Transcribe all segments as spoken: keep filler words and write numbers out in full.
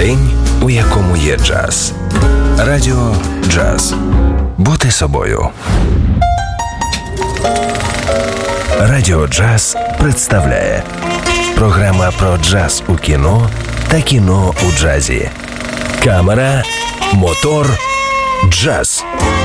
День, у якому є джаз. Радіо Джаз. Бути собою. Радіо Джаз представляє програма про джаз у кіно та кіно у джазі. Камера, мотор, джаз.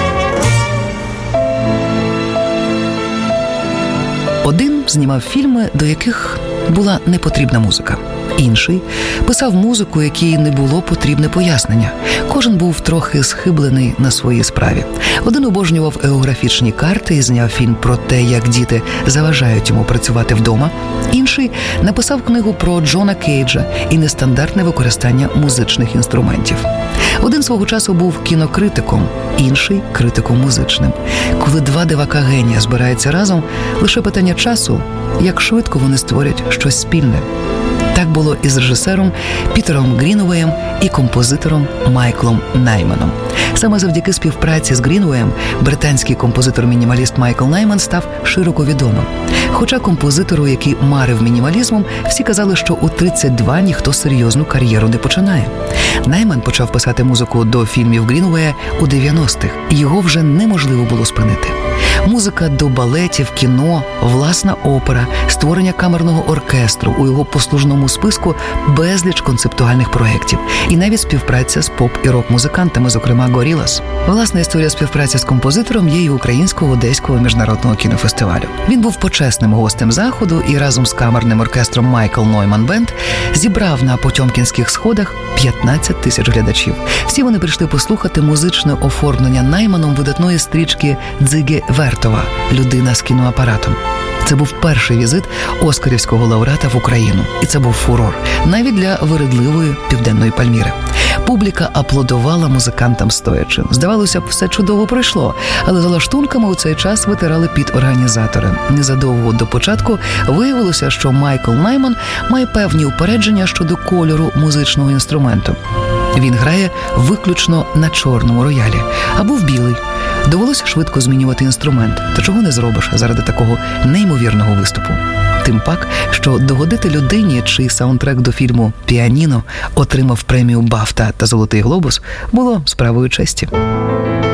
Один знімав фільми, до яких була непотрібна музика. Інший писав музику, якій не було потрібне пояснення. Кожен був трохи схиблений на своїй справі. Один обожнював географічні карти і зняв фільм про те, як діти заважають йому працювати вдома. Інший написав книгу про Джона Кейджа і нестандартне використання музичних інструментів. Один свого часу був кінокритиком, інший – критиком музичним. Коли два дивака генія збираються разом, лише питання часу, як швидко вони створять щось спільне. Так було і з режисером Пітером Грінуеєм і композитором Майклом Найманом. Саме завдяки співпраці з Грінуеєм британський композитор-мінімаліст Майкл Найман став широко відомим. Хоча композитору, який марив мінімалізмом, всі казали, що у тридцять два ніхто серйозну кар'єру не починає. Найман почав писати музику до фільмів Грінуея у дев'яностих. Його вже неможливо було спинити. Музика до балетів, кіно, власна опера, створення камерного оркестру, у його послужному списку безліч концептуальних проєктів і навіть співпраця з поп- і рок-музикантами, зокрема Gorillaz. Власна історія співпраці з композитором є і Українського Одеського міжнародного кінофестивалю. Він був почесним гостем заходу і разом з камерним оркестром Майкл Нойман Бенд зібрав на Потьомкінських сходах п'ятнадцять тисяч глядачів. Всі вони прийшли послухати музичне оформлення Найманом видатної стрічки Дзиги Вертова «Людина з кіноапаратом». Це був перший візит оскарівського лауреата в Україну. І це був фурор. Навіть для вередливої Південної Пальміри. Публіка аплодувала музикантам стоячи. Здавалося б, все чудово пройшло. Але за лаштунками у цей час витирали під організатори. Незадовго до початку виявилося, що Майкл Найман має певні упередження щодо кольору музичного інструменту. Він грає виключно на чорному роялі. А був білий. Довелося швидко змінювати інструмент. Та чого не зробиш заради такого неймовірного виступу? Тим пак, що догодити людині, чий саундтрек до фільму «Піаніно» отримав премію «Бафта» та «Золотий глобус», було справою честі.